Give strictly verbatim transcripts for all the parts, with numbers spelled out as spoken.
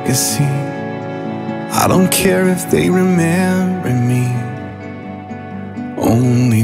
legacy. I don't care if they remember me, only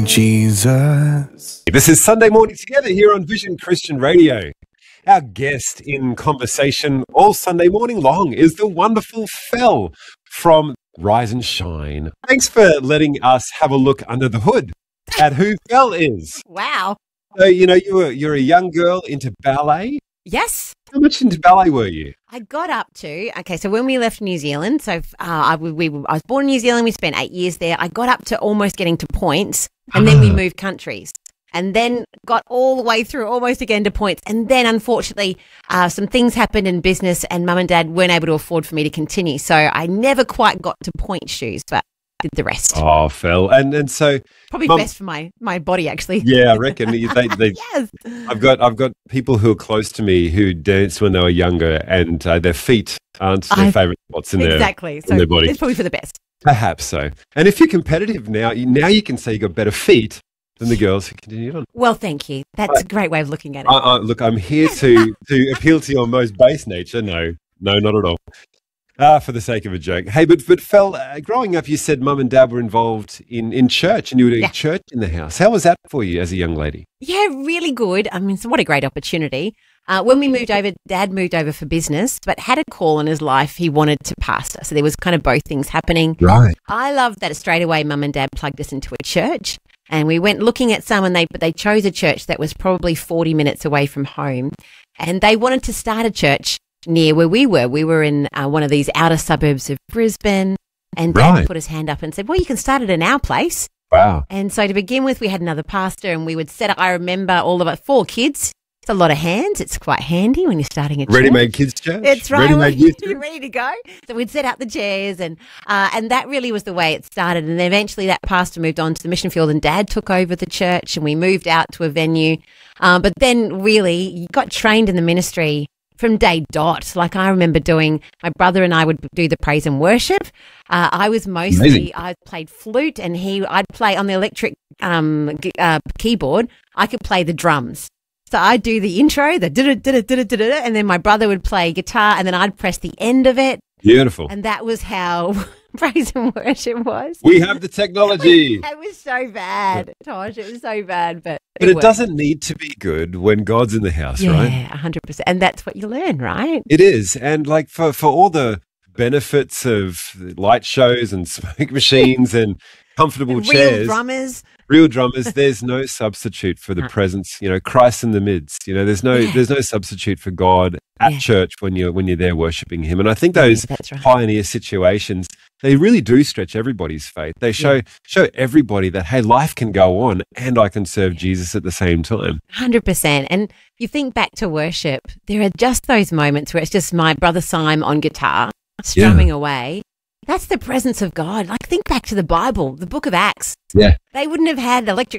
Jesus. This is Sunday Morning Together here on Vision Christian Radio. Our guest in conversation all Sunday morning long is the wonderful Fel from Rise and Shine. Thanks for letting us have a look under the hood at who Fel is. Wow. So, you know, you were, you're a young girl into ballet. Yes. How much into ballet were you? I got up to, okay, so when we left New Zealand, so uh, I, we, we, I was born in New Zealand, we spent eight years there. I got up to almost getting to points, and then we moved countries. And then got all the way through almost again to points. And then, unfortunately, uh, some things happened in business and mum and dad weren't able to afford for me to continue. So I never quite got to point shoes, but did the rest. Oh, Fel. And and so... Probably Mum, best for my, my body, actually. Yeah, I reckon. They, they, Yes. I've got I've got people who are close to me who danced when they were younger, and uh, their feet aren't their I- favourite spots in their, Exactly. in So their body. it's probably for the best. Perhaps so. And if you're competitive now, you, now you can say you've got better feet than the girls who continued on. Well, thank you. That's a great way of looking at it. I, I, look, I'm here to, to appeal to your most base nature. No, no, not at all. Ah, for the sake of a joke. Hey, but, but Fel, uh, growing up, you said mum and dad were involved in, in church and you were doing Yeah. church in the house. How was that for you as a young lady? Yeah, really good. I mean, so what a great opportunity. Uh, when we moved over, Dad moved over for business, but had a call in his life. He wanted to pastor. So there was kind of both things happening. Right. I loved that straight away mum and dad plugged us into a church, and we went looking at some, and they, but they chose a church that was probably forty minutes away from home, and they wanted to start a church near where we were. We were in uh, one of these outer suburbs of Brisbane, and Dad Right. put his hand up and said, well, you can start it in our place. Wow. And so to begin with, we had another pastor, and we would set up, I remember all of it, four kids. It's a lot of hands. It's quite handy when you're starting a church. Ready-made kids church? It's right. Ready-made youth church? You're ready to go. So we'd set out the chairs, and uh, and that really was the way it started. And then eventually that pastor moved on to the mission field, and Dad took over the church, and we moved out to a venue. Um, but then really you got trained in the ministry from day dot. Like I remember doing, my brother and I would do the praise and worship. Uh, I was mostly, Amazing. I played flute, and he, I'd play on the electric um, g- uh, keyboard. I could play the drums. So I'd do the intro, the da da da da da da, and then my brother would play guitar, and then I'd press the end of it, Beautiful. and that was how praise and worship was. We have the technology. It was so bad, Tosh. It was so bad, but But it worked. doesn't need to be good when God's in the house, Yeah, right? a hundred percent, and that's what you learn, right? It is. And like for, for all the benefits of light shows and smoke machines and comfortable Real chairs, drummers. real drummers, there's no substitute for the No. presence, you know, Christ in the midst. You know, there's no Yeah. there's no substitute for God at Yeah. church when you're when you're there worshiping him. And I think those Yeah, that's right. pioneer situations, they really do stretch everybody's faith. They show show everybody that hey, life can go on and I can serve Jesus at the same time. one hundred percent. And you think back to worship, there are just those moments where it's just my brother Simon on guitar, strumming away. That's the presence of God. Like, think back to the Bible, the book of Acts. Yeah. They wouldn't have had electric,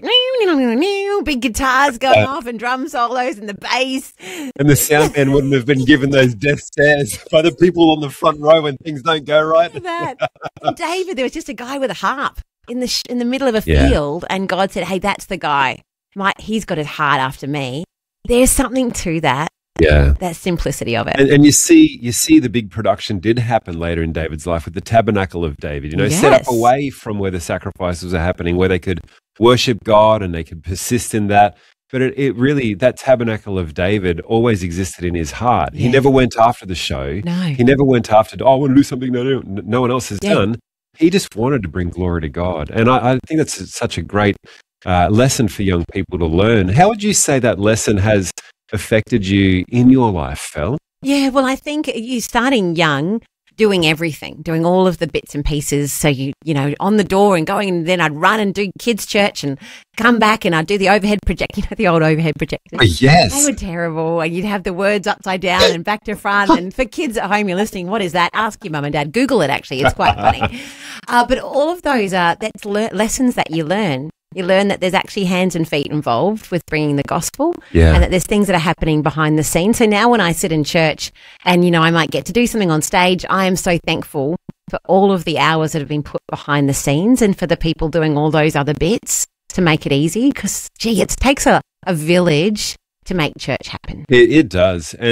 big guitars going off and drum solos and the bass. And the sound man wouldn't have been given those death stares by the people on the front row when things don't go right. That. And David, there was just a guy with a harp in the sh- in the middle of a Yeah. field, and God said, hey, that's the guy. My, he's got a heart after me. There's something to that, Yeah. that simplicity of it. And, and you see, you see, the big production did happen later in David's life with the Tabernacle of David. You know, set up Yes. away from where the sacrifices are happening, where they could worship God and they could persist in that. But it, it really, that Tabernacle of David always existed in his heart. He Yeah. never went after the show. No. He never went after, oh, I want to do something no, no, no one else has Yeah. done. He just wanted to bring glory to God. And I, I think that's such a great uh, lesson for young people to learn. How would you say that lesson has affected you in your life, Fel? Yeah, well, I think you starting young, doing everything, doing all of the bits and pieces. So you, you know, on the door and going, and then I'd run and do kids' church and come back and I'd do the overhead project, you know, the old overhead projectors. They Yes. were terrible, and you'd have the words upside down and back to front. And for kids at home, you're listening, what is that? Ask your mum and dad. Google it, actually. It's quite funny. Uh, but all of those are that's le- lessons that you learn. You learn that there's actually hands and feet involved with bringing the gospel, Yeah. and that there's things that are happening behind the scenes. So now when I sit in church and, you know, I might get to do something on stage, I am so thankful for all of the hours that have been put behind the scenes and for the people doing all those other bits to make it easy, because, gee, it takes a, a village to make church happen. It, it does. And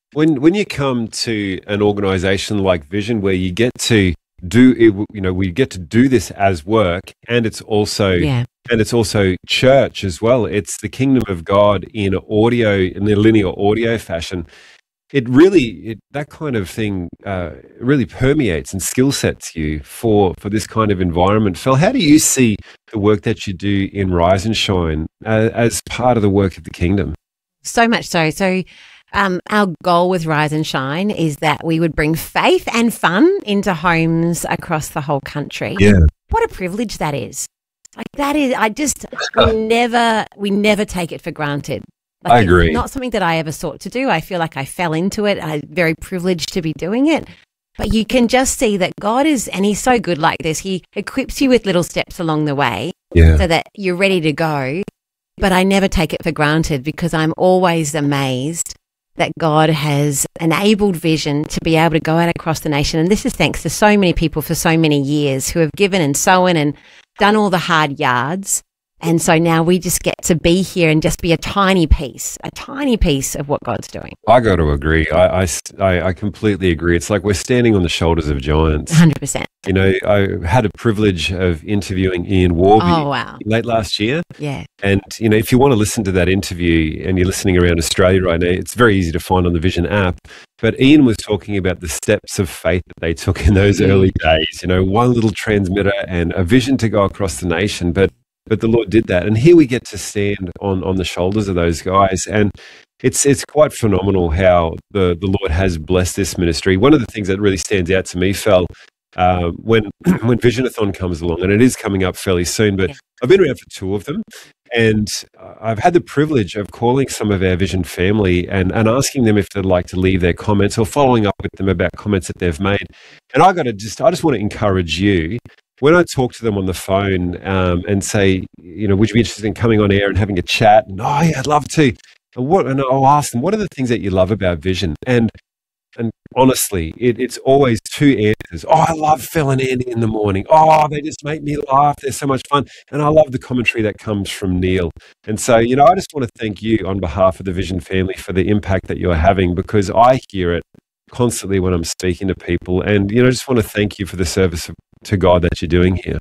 When when you come to an organisation like Vision, where you get to do it, you know, we get to do this as work, and it's also Yeah. and it's also church as well. It's the kingdom of God in audio, in a linear audio fashion. It really, it, that kind of thing uh, really permeates and skill sets you for, for this kind of environment. Phil, how do you see the work that you do in Rise and Shine uh, as part of the work of the kingdom? So much so. So um, our goal with Rise and Shine is that we would bring faith and fun into homes across the whole country. Yeah. What a privilege that is. Like that is, I just, we never, we never take it for granted. Like I agree. It's not something that I ever sought to do. I feel like I fell into it. I'm very privileged to be doing it. But you can just see that God is, and He's so good like this. He equips you with little steps along the way Yeah. so that you're ready to go. But I never take it for granted because I'm always amazed that God has enabled Vision to be able to go out across the nation. And this is thanks to so many people for so many years who have given and sown and done all the hard yards. And so now we just get to be here and just be a tiny piece, a tiny piece of what God's doing. I got to agree. I, I, I- I completely agree. It's like we're standing on the shoulders of giants. one hundred percent. You know, I had a privilege of interviewing Ian Warby Oh, wow. late last year. Yeah. And, you know, if you want to listen to that interview and you're listening around Australia right now, it's very easy to find on the Vision app. But Ian was talking about the steps of faith that they took in those early days. You know, one little transmitter and a vision to go across the nation. But but the Lord did that. And here we get to stand on, on the shoulders of those guys. And it's it's quite phenomenal how the, the Lord has blessed this ministry. One of the things that really stands out to me, Fel, uh, when when Visionathon comes along, and it is coming up fairly soon, but Yeah. I've been around for two of them. And uh, I've had the privilege of calling some of our Vision family and, and asking them if they'd like to leave their comments or following up with them about comments that they've made. And I got to just, I just want to encourage you, when I talk to them on the phone um, and say, you know, would you be interested in coming on air and having a chat? And, oh, yeah, I'd love to. And, what, and I'll ask them, what are the things that you love about Vision? And and honestly, it, it's always two answers. Oh, I love Phil and Andy in the morning. Oh, they just make me laugh. They're so much fun. And I love the commentary that comes from Neil. And so, you know, I just want to thank you on behalf of the Vision family for the impact that you're having, because I hear it constantly when I'm speaking to people. And, you know, I just want to thank you for the service of, to God that you're doing here.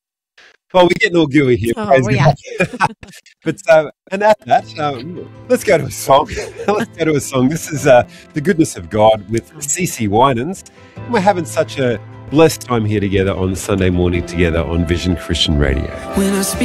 Well, we're getting all gooey here. Oh, praise we God. But, uh, and at that, um, let's go to a song. Let's go to a song. This is uh, The Goodness of God with CeCe Winans. We're having such a blessed time here together on Sunday morning together on Vision Christian Radio. When I speak